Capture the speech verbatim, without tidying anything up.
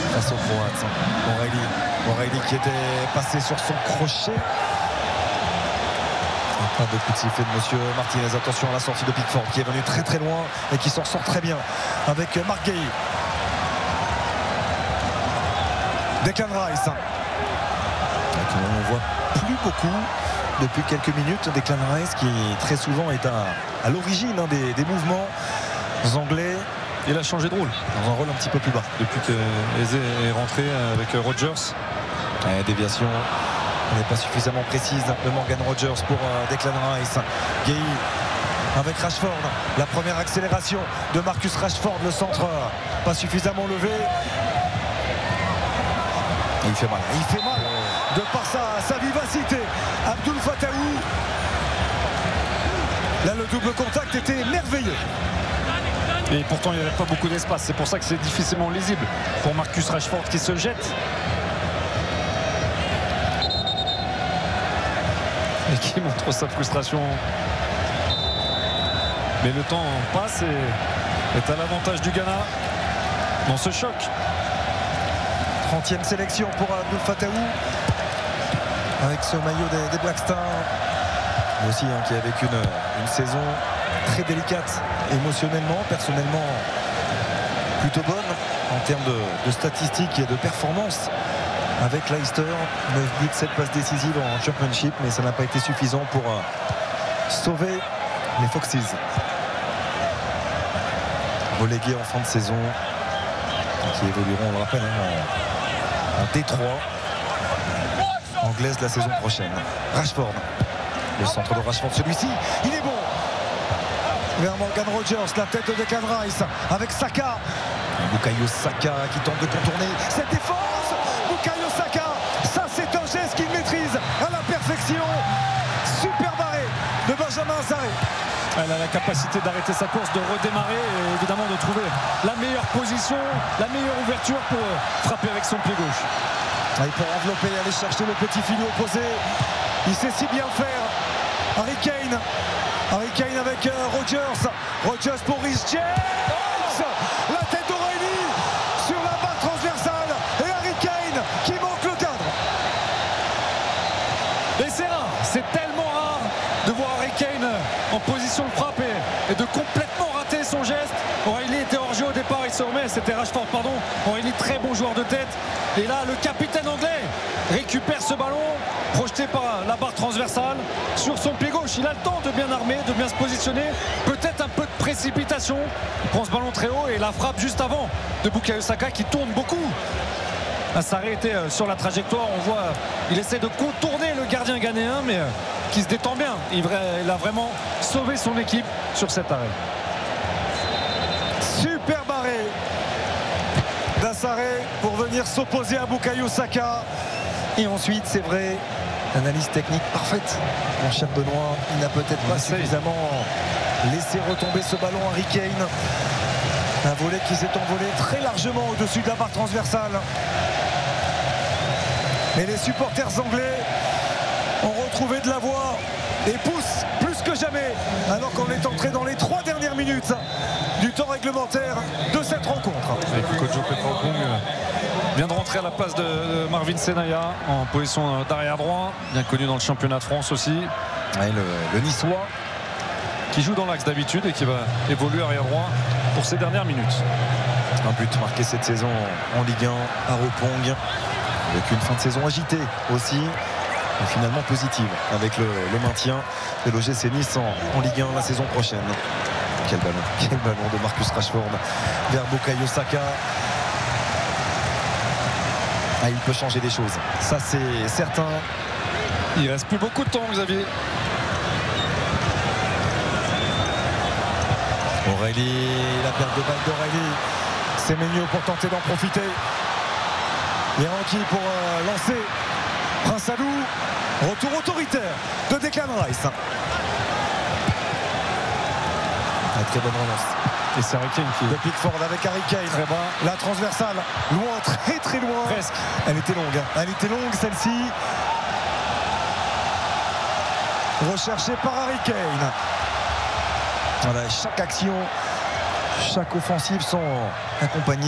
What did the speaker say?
face aux Croates. O'Reilly, O'Reilly qui était passé sur son crochet. Pas de coup de sifflet de monsieur Martinez. Attention à la sortie de Pickford qui est venu très très loin et qui s'en sort très bien avec Marc Guéhi. Declan Rice. On ne voit plus beaucoup depuis quelques minutes. Declan Rice qui très souvent est à, à l'origine hein, des, des mouvements anglais. Il a changé de rôle. Dans un rôle un petit peu plus bas. Depuis que Eze est rentré avec Rodgers. Ouais, déviation. Elle n'est pas suffisamment précise de Morgan Rogers pour euh, Declan Rice. Guéhi avec Rashford. La première accélération de Marcus Rashford. Le centre euh, pas suffisamment levé. Et il fait mal. Il fait mal de par sa, sa vivacité. Abdul Fataou. Là, le double contact était merveilleux. Et pourtant, il n'y avait pas beaucoup d'espace. C'est pour ça que c'est difficilement lisible pour Marcus Rashford qui se jette. Et qui montre sa frustration. Mais le temps passe et est à l'avantage du Ghana dans ce choc. trentième sélection pour Abdul Fataou avec ce maillot des, des Black Stars. Mais aussi hein, qui a vécu une, une saison très délicate émotionnellement, personnellement plutôt bonne en termes de, de statistiques et de performances. Avec Leicester, neuf buts, sept passes décisives en Championship, mais ça n'a pas été suffisant pour euh, sauver les Foxes. Relégués en fin de saison, qui évolueront, on le rappelle, hein, en, en D trois anglaise la saison prochaine. Rashford, le centre de Rashford, celui-ci, il est bon. Vers Morgan Rogers, la tête de Declan Rice avec Saka. Bukayo Saka qui tente de contourner cette défense. Bukayo Saka, ça c'est un geste qu'il maîtrise à la perfection. Super barré de Benjamin Sarré. Elle a la capacité d'arrêter sa course, de redémarrer et évidemment de trouver la meilleure position, la meilleure ouverture pour frapper avec son pied gauche. Et pour envelopper, aller chercher le petit filet opposé. Il sait si bien faire. Harry Kane. Harry Kane avec euh, Rogers. Rogers pour Reece James. La tête d'O'Reilly sur la barre transversale. Et Harry Kane qui manque le cadre. Et c'est rare. C'est tellement rare de voir Harry Kane en position de frappe et, et de complètement rater son geste. O'Reilly était hors jeu au départ. Il se remet. C'était Rashford, pardon. O'Reilly, très bon joueur de tête. Et là, le capitaine anglais récupère ce ballon, projeté par la barre transversale sur son pied gauche. Il a le temps de bien armer, de bien se positionner. Peut-être un peu de précipitation. Il prend ce ballon très haut et la frappe juste avant de Bukayo Saka qui tourne beaucoup. Sarré était sur la trajectoire. On voit, il essaie de contourner le gardien ghanéen, mais qui se détend bien. Il a vraiment sauvé son équipe sur cet arrêt. Super barré d'Assaré pour venir s'opposer à Bukayo Saka. Et ensuite, c'est vrai, analyse technique parfaite. Mon cher Benoît, il n'a peut-être pas suffisamment laissé retomber ce ballon Harry Kane. Un volet qui s'est envolé très largement au-dessus de la barre transversale. Mais les supporters anglais ont retrouvé de la voix et poussent plus que jamais, alors qu'on est entré dans les trois dernières minutes du temps réglementaire de cette rencontre. Et Kojo Petrokong vient de rentrer à la place de Marvin Senaya en position d'arrière droit, bien connu dans le championnat de France aussi. Ouais, le, le Niçois qui joue dans l'axe d'habitude et qui va évoluer arrière droit pour ces dernières minutes. Un but marqué cette saison en Ligue un à Ropong, avec une fin de saison agitée aussi, et finalement positive avec le, le maintien de l'O G C Nice en, en Ligue un la saison prochaine. Quel ballon, quel ballon de Marcus Rashford vers Bukayo Saka. Ah, il peut changer des choses, ça c'est certain. Il reste plus beaucoup de temps, Xavier. O'Reilly, la perte de balle d'O'Reilly. C'est Semenyo pour tenter d'en profiter. Yaranki pour euh, lancer. Prince Alou. Retour autoritaire de Declan Rice. La très bonne relance. Et c'est Harry Kane qui de Pickford avec Harry Kane. Très bas. La transversale. Loin, très très loin. Presque. Elle était longue. Hein. Elle était longue celle-ci. Recherchée par Harry Kane. Voilà, chaque action, chaque offensive sont accompagnées